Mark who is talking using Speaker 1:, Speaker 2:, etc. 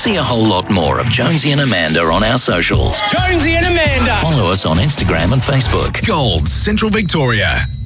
Speaker 1: See a whole lot more of Jonesy and Amanda on our socials.
Speaker 2: Jonesy and Amanda.
Speaker 1: Follow us on Instagram and Facebook.
Speaker 3: Gold Central Victoria.